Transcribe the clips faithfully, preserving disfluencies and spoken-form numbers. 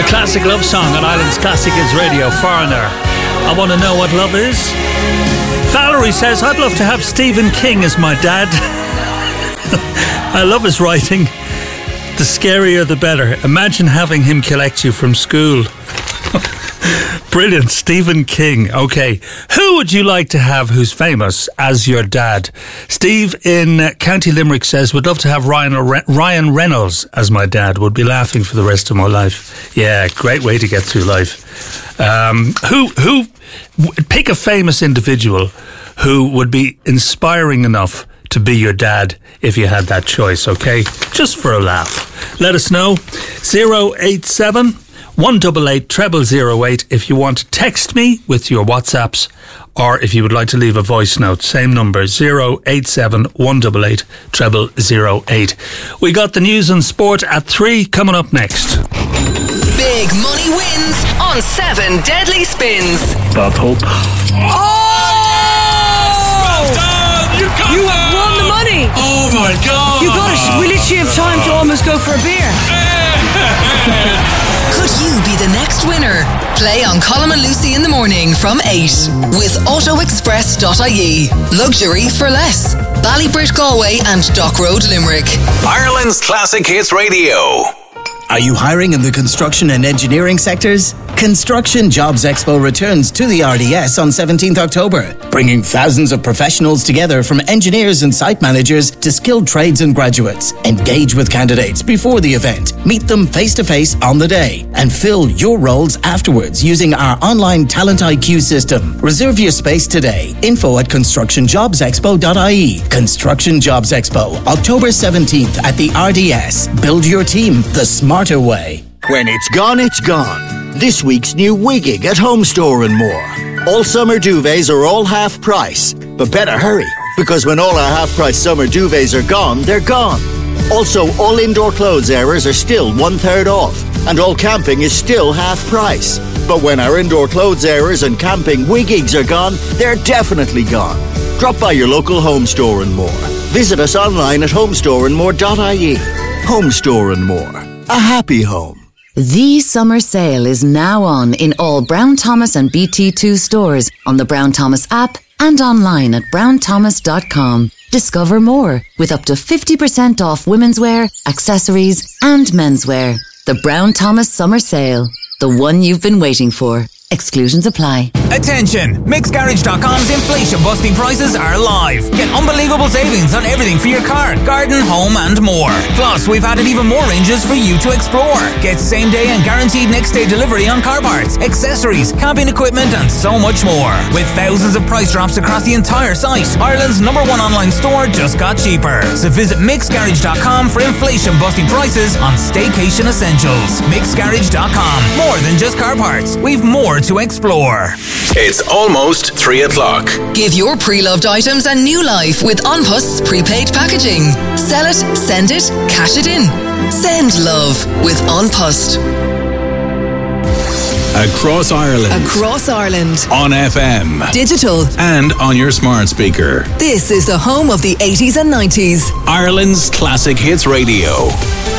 Classic love song on Ireland's Classic Hits Radio, Foreigner. I want to know what love is. Valerie says, I'd love to have Stephen King as my dad. I love his writing. The scarier the better. Imagine having him collect you from school. Brilliant, Stephen King. Okay, who would you like to have who's famous as your dad? Steve in uh, County Limerick says, would love to have Ryan, Re- Ryan Reynolds as my dad. Would be laughing for the rest of my life. Yeah, great way to get through life. Um, who, who, w- pick a famous individual who would be inspiring enough to be your dad if you had that choice, okay? Just for a laugh. Let us know. zero eight seven one eight eight, treble zero eight if you want to text me with your WhatsApps, or if you would like to leave a voice note, same number, zero eight seven one eight eight, treble zero eight. We got the news and sport at three coming up next. Big money wins on seven Deadly Spins. Bob Hope. Oh! You, you have won the money. Oh my God. You got it. We literally have time to almost go for a beer. Could you be the next winner? Play on Colin and Lucy in the morning from eight with auto express dot I E. Luxury for less. Ballybridge Galway and Dock Road Limerick. Ireland's Classic Hits Radio. Are you hiring in the construction and engineering sectors? Construction Jobs Expo returns to the R D S on seventeenth October, bringing thousands of professionals together from engineers and site managers to skilled trades and graduates. Engage with candidates before the event, meet them face-to-face on the day, and fill your roles afterwards using our online Talent I Q system. Reserve your space today. Info at construction jobs expo dot I E. Construction Jobs Expo, October seventeenth at the R D S. Build your team the smarter way. When it's gone, it's gone. This week's new Wigging at Home Store and More. All summer duvets are all half price. But better hurry, because when all our half price summer duvets are gone, they're gone. Also, all indoor clothes areas are still one third off, and all camping is still half price. But when our indoor clothes areas and camping Wiggings are gone, they're definitely gone. Drop by your local Home Store and More. Visit us online at home store and more dot I E. Home Store and More. A happy home. The summer sale is now on in all Brown Thomas and B T two stores, on the Brown Thomas app and online at brown thomas dot com. Discover more with up to fifty percent off women's wear, accessories and menswear. The Brown Thomas Summer Sale, the one you've been waiting for. Exclusions apply. Attention! Mix Garage dot com's inflation busting prices are live. Get unbelievable savings on everything for your car, garden, home and more. Plus, we've added even more ranges for you to explore. Get same day and guaranteed next day delivery on car parts, accessories, camping equipment and so much more. With thousands of price drops across the entire site, Ireland's number one online store just got cheaper. So visit Mix Garage dot com for inflation busting prices on staycation essentials. Mix Garage dot com. More than just car parts. We've more to explore. It's almost three o'clock. Give your pre-loved items a new life with OnPust's prepaid packaging. Sell it, send it, cash it in. Send love with OnPust. Across Ireland. Across Ireland. On F M. Digital. And on your smart speaker. This is the home of the eighties and nineties. Ireland's Classic Hits Radio.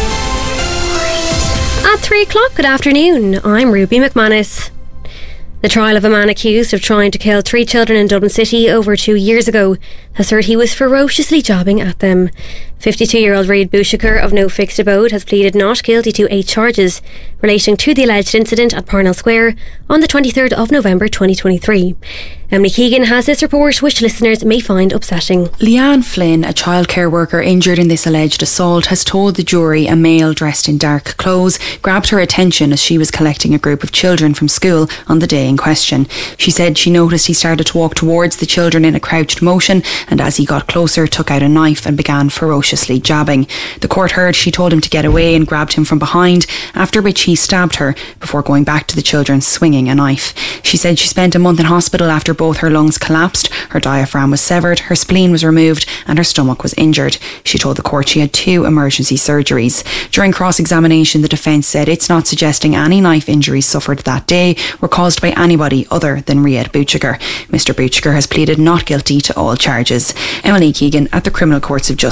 At three o'clock, good afternoon. I'm Ruby McManus. The trial of a man accused of trying to kill three children in Dublin City over two years ago has heard he was ferociously jabbing at them. fifty-two-year-old Reid Bouchiker of No Fixed Abode has pleaded not guilty to eight charges relating to the alleged incident at Parnell Square on the twenty-third of November twenty twenty-three. Emily Keegan has this report, which listeners may find upsetting. Leanne Flynn, a childcare worker injured in this alleged assault, has told the jury a male dressed in dark clothes grabbed her attention as she was collecting a group of children from school on the day in question. She said she noticed he started to walk towards the children in a crouched motion, and as he got closer, took out a knife and began ferociously jabbing. The court heard she told him to get away and grabbed him from behind, after which he stabbed her before going back to the children swinging a knife. She said she spent a month in hospital after both her lungs collapsed, her diaphragm was severed, her spleen was removed and her stomach was injured. She told the court she had two emergency surgeries. During cross-examination, the defence said it's not suggesting any knife injuries suffered that day were caused by anybody other than Reid Bouchiker. Mister Bouchiker has pleaded not guilty to all charges. Emily Keegan at the Criminal Courts of Justice in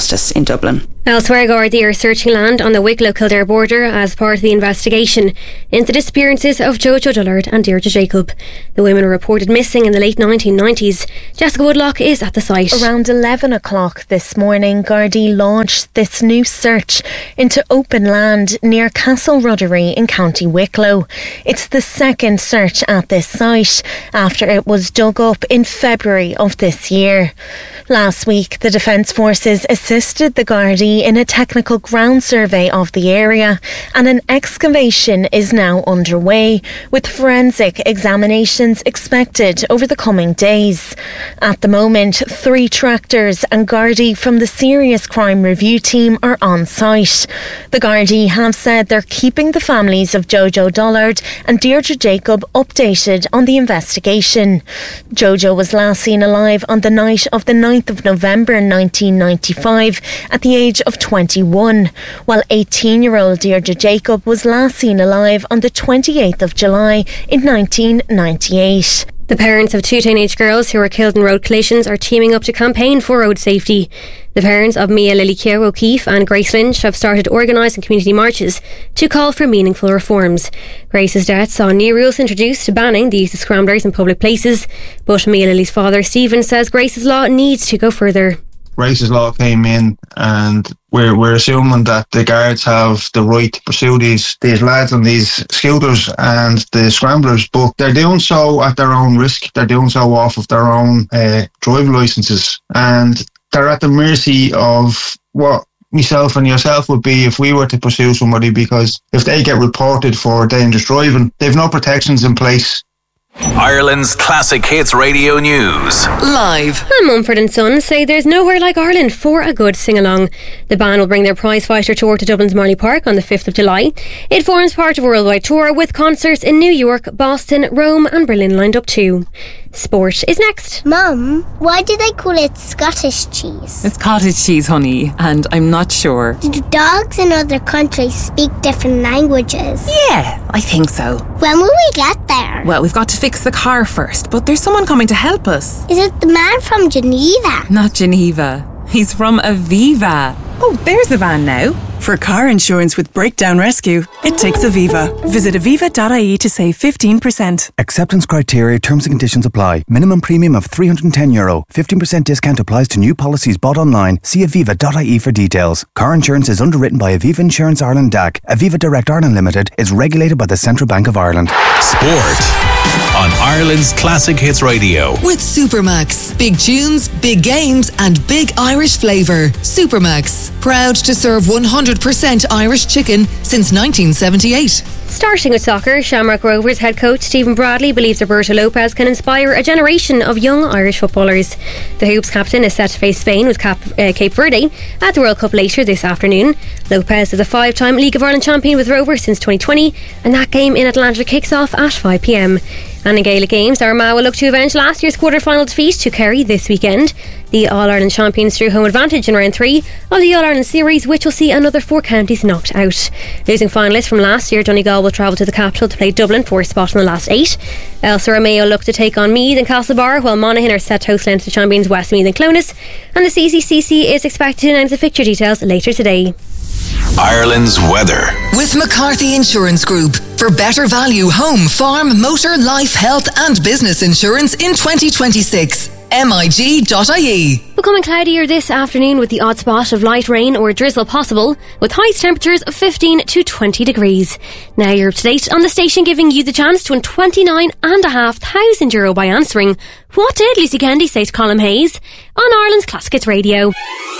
Dublin. Elsewhere, Gardaí are searching land on the Wicklow-Kildare border as part of the investigation into the disappearances of Jojo Dullard and Deirdre Jacob. The women were reported missing in the late nineteen nineties. Jessica Woodlock is at the site. Around eleven o'clock this morning, Gardaí launched this new search into open land near Castle Ruddery in County Wicklow. It's the second search at this site after it was dug up in February of this year. Last week, the Defence Forces assisted the Gardaí in a technical ground survey of the area, and an excavation is now underway, with forensic examinations expected over the coming days. At the moment, three tractors and Gardaí from the Serious Crime Review team are on site. The Gardaí have said they're keeping the families of Jojo Dullard and Deirdre Jacob updated on the investigation. Jojo was last seen alive on the night of the ninth of November nineteen ninety-five at the age of twenty-one, while eighteen-year-old Deirdre Jacob was last seen alive on the twenty-eighth of July in nineteen ninety-eight. The parents of two teenage girls who were killed in road collisions are teaming up to campaign for road safety. The parents of Mia Lily Keogh O'Keefe and Grace Lynch have started organising community marches to call for meaningful reforms. Grace's death saw new rules introduced banning the use of scramblers in public places, but Mia Lily's father Stephen says Grace's law needs to go further. Grace's law came in, and we're we're assuming that the guards have the right to pursue these these lads on these scooters and the scramblers, but they're doing so at their own risk. They're doing so off of their own uh, driving licences, and they're at the mercy of what myself and yourself would be if we were to pursue somebody, because if they get reported for dangerous driving, they've no protections in place. Ireland's Classic Hits Radio News. Live. And Mumford and Sons say there's nowhere like Ireland for a good sing-along. The band will bring their prize-fighter tour to Dublin's Marley Park on the fifth of July. It forms part of a worldwide tour with concerts in New York, Boston, Rome and Berlin lined up too. Sport is next. Mum, why do they call it Scottish cheese? It's cottage cheese, honey, and I'm not sure. Do dogs in other countries speak different languages? Yeah, I think so. When will we get there? Well, we've got to fix the car first, but there's someone coming to help us. Is it the man from Geneva? Not Geneva. He's from Aviva. Oh, there's the van now. For car insurance with Breakdown Rescue, it takes Aviva. Visit aviva dot I E to save fifteen percent. Acceptance criteria, terms and conditions apply. Minimum premium of three hundred ten euro. fifteen percent discount applies to new policies bought online. See aviva dot I E for details. Car insurance is underwritten by Aviva Insurance Ireland D A C. Aviva Direct Ireland Limited is regulated by the Central Bank of Ireland. Sport on Ireland's Classic Hits Radio. With Supermax. Big tunes, big games and big Irish flavour. Supermax. Proud to serve one hundred percent Irish chicken since nineteen seventy-eight. Starting with soccer, Shamrock Rovers head coach Stephen Bradley believes Roberto Lopez can inspire a generation of young Irish footballers. The Hoops captain is set to face Spain with Cap, uh, Cape Verde at the World Cup later this afternoon. Lopez is a five-time League of Ireland champion with Rovers since twenty twenty, and that game in Atlanta kicks off at five p.m. And in Gaelic games, Armagh will look to avenge last year's quarter-final defeat to Kerry this weekend. The All-Ireland champions drew home advantage in round three of the All-Ireland series, which will see another four counties knocked out. Losing finalists from last year, Donegal will travel to the capital to play Dublin for a spot in the last eight. Elsewhere, Mayo look to take on Meath and Castlebar, while Monaghan are set to host Leinster champions Westmeath and Clones. And the C C C C is expected to announce the fixture details later today. Ireland's weather. With McCarthy Insurance Group. For better value home, farm, motor, life, health and business insurance in twenty twenty-six. M I G dot I E. Becoming cloudier this afternoon with the odd spot of light rain or drizzle possible, with highest temperatures of fifteen to twenty degrees. Now you're up to date on the station, giving you the chance to win twenty-nine and a half thousand euro by answering what did Lucy Kennedy say to Colm Hayes on Ireland's Classic Hits Radio.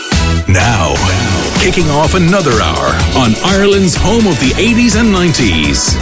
Now, kicking off another hour on Ireland's home of the eighties and nineties.